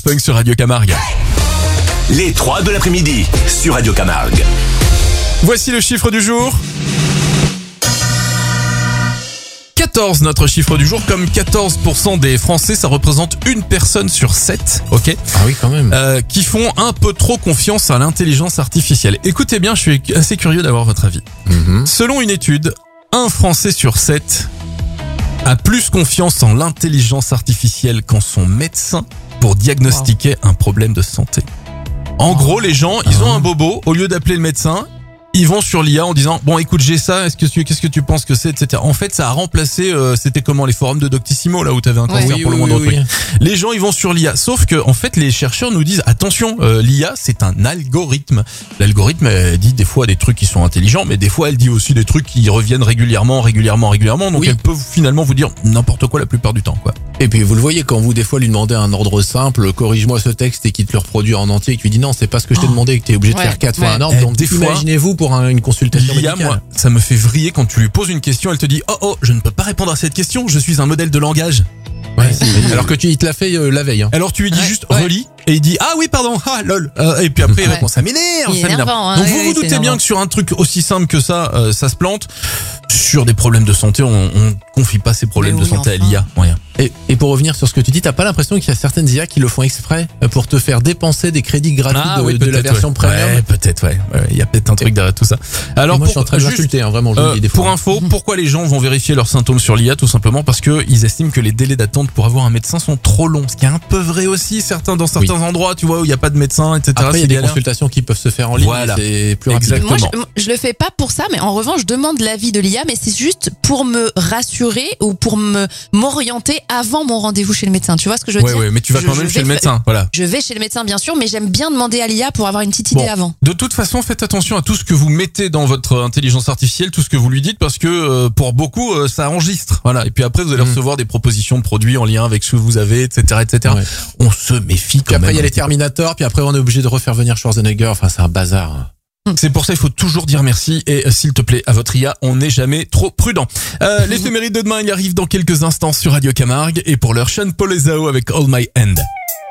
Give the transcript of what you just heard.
Punk sur Radio Camargue. Les 3 de l'après-midi sur Radio Camargue. Voici le chiffre du jour. 14, notre chiffre du jour. Comme 14% des Français, ça représente une personne sur 7, ok, Ah oui, quand même. qui font un peu trop confiance à l'intelligence artificielle. Écoutez bien, je suis assez curieux d'avoir votre avis. Selon une étude, un Français sur 7 a plus confiance en l'intelligence artificielle qu'en son médecin pour diagnostiquer un problème de santé. En gros, les gens, ils ont un bobo, au lieu d'appeler le médecin, ils vont sur l'IA en disant bon écoute j'ai ça, qu'est-ce que tu penses que c'est, etc. En fait ça a remplacé c'était comment les forums de Doctissimo là où t'avais un cancer pour le moindre truc. Les gens ils vont sur l'IA, sauf que en fait les chercheurs nous disent attention, l'IA c'est un algorithme. L'algorithme elle dit des fois des trucs qui sont intelligents, mais des fois elle dit aussi des trucs qui reviennent régulièrement. Donc elle peut finalement vous dire n'importe quoi la plupart du temps quoi. Et puis vous le voyez quand vous des fois lui demandez un ordre simple, corrige-moi ce texte et qu'il te le reproduit en entier et qu'il lui dit non c'est pas ce que je t'ai demandé et que t'es obligé de faire 4 fois un ordre. Donc des fois, imaginez-vous pour une consultation l'IA, médicale. moi, ça me fait vriller quand tu lui poses une question, elle te dit oh je ne peux pas répondre à cette question, je suis un modèle de langage. Ouais, alors que il te l'a fait la veille. Alors tu lui dis juste relis et il dit ah oui pardon lol et puis après il répond ça m'énerve. Donc vous doutez bien que sur un truc aussi simple que ça ça se plante. Sur des problèmes de santé on confie pas ces problèmes de santé à l'IA. Rien. Et pour revenir sur ce que tu dis, t'as pas l'impression qu'il y a certaines IA qui le font exprès pour te faire dépenser des crédits gratuits de la version premium? Ouais, peut-être, ouais. Il y a peut-être un truc derrière tout ça. Alors, moi, je suis en train de l'insulter, vraiment, je le dis des fois. Pour info, pourquoi les gens vont vérifier leurs symptômes sur l'IA? Tout simplement parce que ils estiment que les délais d'attente pour avoir un médecin sont trop longs. Ce qui est un peu vrai aussi, dans certains endroits, tu vois, où il n'y a pas de médecin, etc. Après, il y a des consultations qui peuvent se faire en ligne. Voilà. C'est plus rapide. Exactement. Moi, je le fais pas pour ça, mais en revanche, je demande l'avis de l'IA, mais c'est juste pour me rassurer ou pour m'orienter avant mon rendez-vous chez le médecin. Tu vois ce que je veux dire? Ouais, mais tu vas quand même chez le médecin, voilà. Je vais chez le médecin, bien sûr, mais j'aime bien demander à l'IA pour avoir une petite idée avant. De toute façon, faites attention à tout ce que vous mettez dans votre intelligence artificielle, tout ce que vous lui dites, parce que pour beaucoup, ça enregistre. Voilà. Et puis après, vous allez recevoir des propositions de produits en lien avec ce que vous avez, etc., etc. Ouais. On se méfie quand même. Puis après, il y a les Terminator, puis après, on est obligé de refaire venir Schwarzenegger. Enfin, c'est un bazar. C'est pour ça il faut toujours dire merci et s'il te plaît à votre IA, on n'est jamais trop prudent. L'éphéméride de demain, il arrive dans quelques instants sur Radio Camargue et pour l'heure Sean Paul Ezao avec All My End.